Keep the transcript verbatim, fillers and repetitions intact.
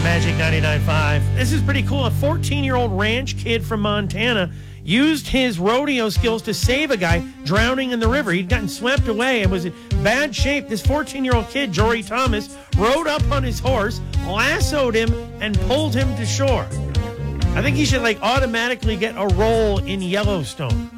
Magic ninety-nine point five. This is pretty cool. A fourteen-year-old ranch kid from Montana used his rodeo skills to save a guy drowning in the river. He'd gotten swept away and was in bad shape. This fourteen-year-old kid, Jory Thomas, rode up on his horse, lassoed him, and pulled him to shore. I think he should like automatically get a role in Yellowstone.